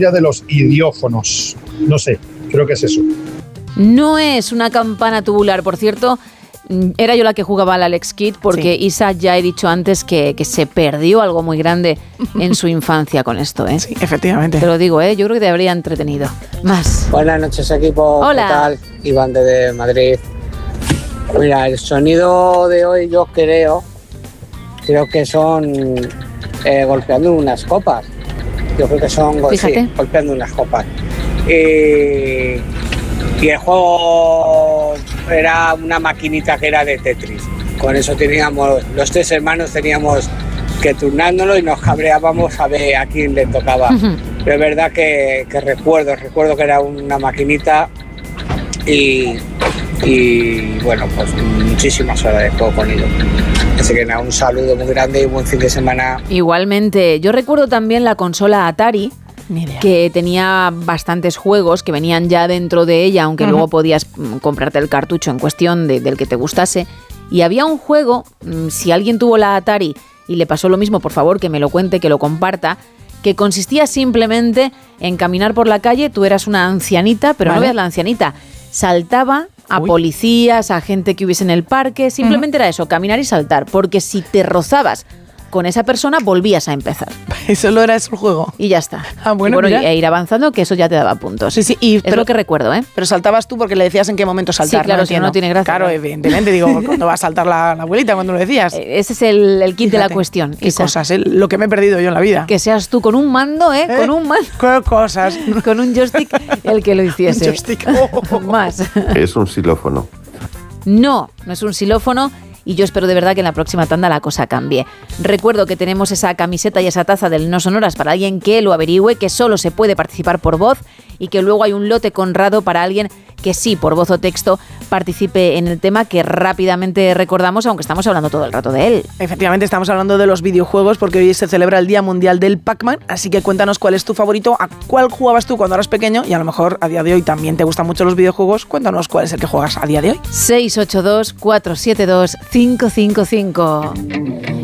familia de los idiófonos. No sé, creo que es eso. No es una campana tubular, por cierto. Era yo la que jugaba al Alex Kidd porque sí. Isa, ya he dicho antes que se perdió algo muy grande en su infancia con esto, ¿eh? Sí, efectivamente. Te lo digo, ¿eh? Yo creo que te habría entretenido. Más. Buenas noches, equipo. Hola. ¿Qué tal? Iván de Madrid. Mira, el sonido de hoy yo creo que son golpeando unas copas. Yo creo que son golpeando unas copas. Y el juego era una maquinita que era de Tetris. Con eso teníamos, los tres hermanos teníamos que turnárnoslo y nos cabreábamos a ver a quién le tocaba. Pero es verdad que recuerdo que era una maquinita y bueno, pues muchísimas horas de juego con ellos. Así que nada, un saludo muy grande y buen fin de semana. Igualmente, yo recuerdo también la consola Atari, que tenía bastantes juegos que venían ya dentro de ella, aunque luego podías comprarte el cartucho en cuestión del que te gustase. Y había un juego, si alguien tuvo la Atari y le pasó lo mismo, por favor que me lo cuente, que lo comparta, que consistía simplemente en caminar por la calle. Tú eras una ancianita, pero no veas la ancianita, saltaba a policías, a gente que hubiese en el parque, simplemente era eso, caminar y saltar, porque si te rozabas con esa persona volvías a empezar. Solo era eso el juego. Y ya está. Ah, bueno, e ir avanzando, que eso ya te daba puntos. Sí, es lo que recuerdo, ¿eh? Pero saltabas tú porque le decías en qué momento saltar. Sí, claro, si no tiene gracia. Claro, evidentemente, digo, ¿cuándo va a saltar la abuelita cuando lo decías? Ese es el kit de la cuestión. Qué cosas, lo que me he perdido yo en la vida. Que seas tú con un mando, con un mando. Qué cosas. Con un joystick, el que lo hiciese. Un joystick. Más. Es un xilófono. No es un xilófono. Y yo espero de verdad que en la próxima tanda la cosa cambie. Recuerdo que tenemos esa camiseta y esa taza del No Sonoras para alguien que lo averigüe, que solo se puede participar por voz y que luego hay un lote Conrado para alguien que sí, por voz o texto, participe en el tema que rápidamente recordamos, aunque estamos hablando todo el rato de él. Efectivamente, estamos hablando de los videojuegos porque hoy se celebra el Día Mundial del Pac-Man, así que cuéntanos cuál es tu favorito, a cuál jugabas tú cuando eras pequeño y a lo mejor a día de hoy también te gustan mucho los videojuegos. Cuéntanos cuál es el que juegas a día de hoy. 682 472 555